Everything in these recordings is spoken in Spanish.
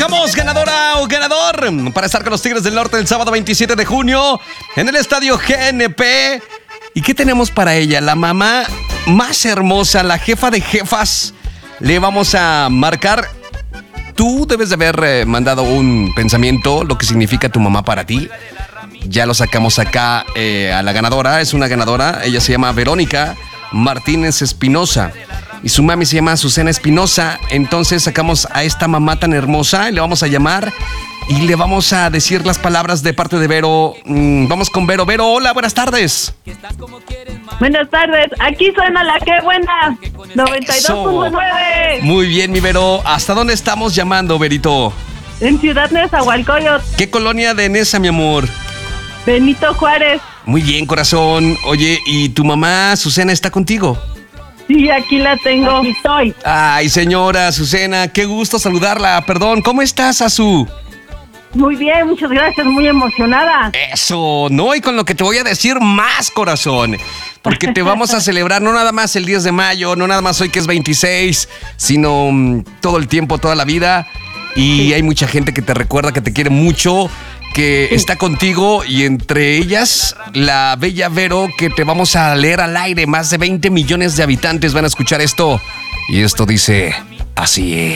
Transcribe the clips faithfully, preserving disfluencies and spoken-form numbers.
Marcamos ganadora o ganador para estar con los Tigres del Norte el sábado veintisiete de junio en el estadio G N P. ¿Y qué tenemos para ella? La mamá más hermosa, la jefa de jefas. Le vamos a marcar. Tú debes de haber eh, mandado un pensamiento, lo que significa tu mamá para ti. Ya lo sacamos acá eh, a la ganadora. Es una ganadora. Ella se llama Verónica Martínez Espinosa. Y su mami se llama Susana Espinosa. Entonces sacamos a esta mamá tan hermosa y le vamos a llamar y le vamos a decir las palabras de parte de Vero. Mm, vamos con Vero. Vero, hola, buenas tardes. Buenas tardes, aquí suena la que buena, noventa y dos punto nueve. Muy bien, mi Vero. ¿Hasta dónde estamos llamando, Verito? En Ciudad Nezahualcóyotl. ¿Qué colonia de Nesa, mi amor? Benito Juárez. Muy bien, corazón. Oye, ¿y tu mamá, Susana, está contigo? Sí, aquí la tengo. Aquí estoy. Ay, señora Susana, qué gusto saludarla. Perdón, ¿cómo estás, Azu? Muy bien, muchas gracias, muy emocionada. Eso, no, y con lo que te voy a decir más, corazón. Porque te vamos a celebrar no nada más el diez de mayo, no nada más hoy que es veintiséis, sino um, todo el tiempo, toda la vida. Y sí, hay mucha gente que te recuerda, que te quiere mucho, que sí está contigo, y entre ellas la bella Vero, que te vamos a leer al aire. Más de veinte millones de habitantes van a escuchar esto. Y esto dice así.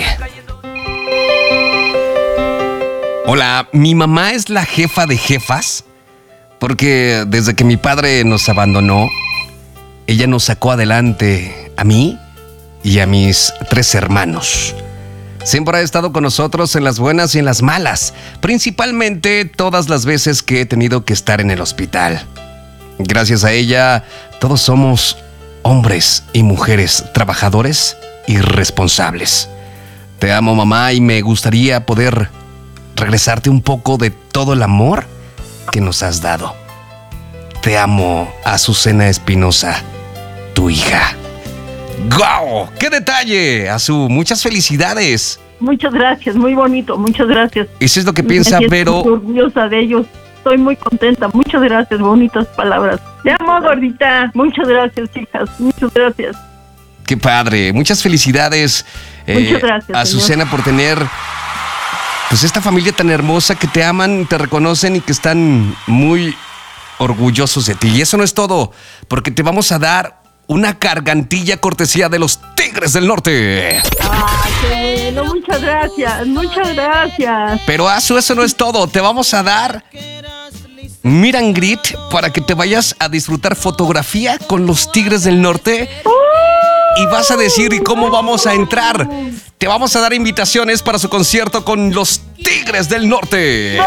Hola, mi mamá es la jefa de jefas porque desde que mi padre nos abandonó, ella nos sacó adelante a mí y a mis tres hermanos. Siempre ha estado con nosotros en las buenas y en las malas, principalmente todas las veces que he tenido que estar en el hospital. Gracias a ella, todos somos hombres y mujeres trabajadores y responsables. Te amo, mamá, y me gustaría poder regresarte un poco de todo el amor que nos has dado. Te amo, Azucena Espinosa, tu hija. ¡Guau! ¡Qué detalle, Azu! Muchas felicidades. Muchas gracias, muy bonito, muchas gracias. Eso es lo que piensa Vero. Estoy orgullosa de ellos, estoy muy contenta. Muchas gracias, bonitas palabras. Te amo, gordita. Muchas gracias, hijas, muchas gracias. ¡Qué padre! Muchas felicidades, eh, muchas gracias, Azucena, por tener pues esta familia tan hermosa que te aman, te reconocen y que están muy orgullosos de ti. Y eso no es todo, porque te vamos a dar una gargantilla cortesía de los Tigres del Norte. ¡Ay, qué bueno! Muchas gracias, muchas gracias. Pero Azu, eso no es todo. Te vamos a dar meet and greet para que te vayas a disfrutar fotografía con los Tigres del Norte. ¡Uh! Y vas a decir, ¿y cómo vamos a entrar? Te vamos a dar invitaciones para su concierto con los Tigres del Norte.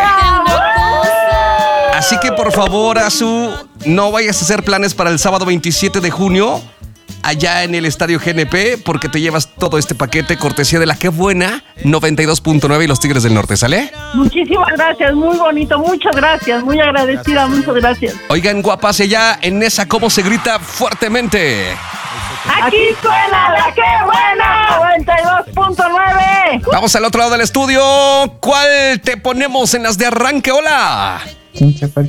Así que por favor, Azu, no vayas a hacer planes para el sábado veintisiete de junio allá en el estadio G N P, porque te llevas todo este paquete cortesía de la que buena noventa y dos punto nueve y los Tigres del Norte, ¿sale? Muchísimas gracias, muy bonito, muchas gracias, muy agradecida, muchas gracias. Oigan, guapas, allá en Nesa, ¿cómo se grita fuertemente? Aquí suena la que buena, noventa y dos punto nueve. Vamos al otro lado del estudio. ¿Cuál te ponemos en las de arranque? Hola. Chincha, ¿cuál